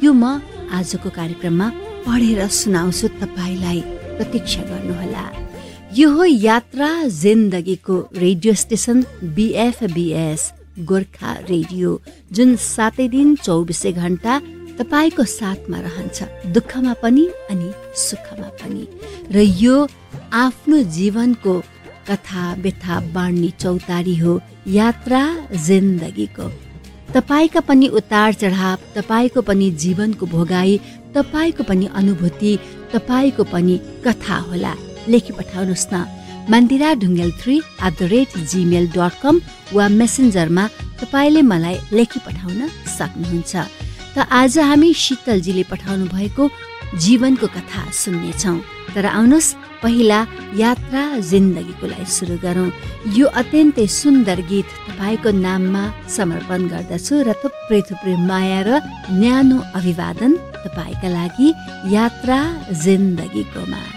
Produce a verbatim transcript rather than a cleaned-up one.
यो म आजको कार्यक्रममा पढेर सुनाउँछु तपाईलाई, प्रतीक्षा गर्नुहोला। यो हो यात्रा जिन्दगीको रेडियो स्टेसन बीएफबीएस गोर्खा रेडियो, जुन सातै दिन चौबिसै घण्टा तपाईको साथमा रहन्छ, दुःखमा पनि अनि सुखमा पनि। र यो आफ्नो जीवनको कथा व्यथा बाँड्ने चौतारी हो यात्रा जिन्दगीको। तपाईका पनि उतार चढाव, तपाईको पनि जीवनको भोगाई, तपाईको पनि अनुभूति, तपाईको पनि कथा होला। लेखी पठाउनुहोस् न Mandira Dhungel three at the rate Gmail dot कम वा मेसेन्जरमा तपाईँले मलाई लेखी पठाउन सक्नुहुन्छ। त आज हामी शीतलजीले पठाउनु भएको जीवनको कथा सुन्नेछौँ। तर आउनुहोस् पहिला यात्रा जिन्दगीको लागि सुरु गरौँ। यो अत्यन्तै सुन्दर गीत तपाईँको नाममा समर्पण गर्दछु र थुप्रै थुप्रै माया र न्यानो अभिवादन तपाईँका लागि यात्रा जिन्दगीकोमा।